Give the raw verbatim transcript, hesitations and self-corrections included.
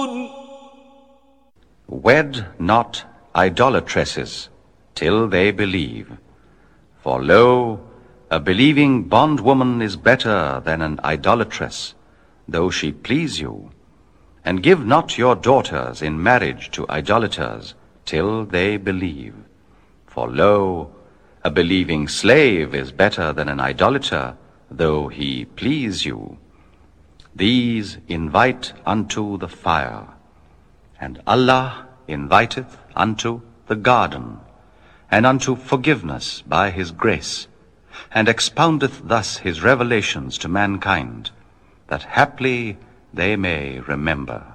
Wed not idolatresses till they believe. For lo, a believing bondwoman is better than an idolatress, though she please you. And give not your daughters in marriage to idolaters till they believe. For lo, a believing slave is better than an idolater, though he please you. These invite unto the fire, and Allah inviteth unto the garden, and unto forgiveness by his grace, and expoundeth thus his revelations to mankind, that haply they may remember.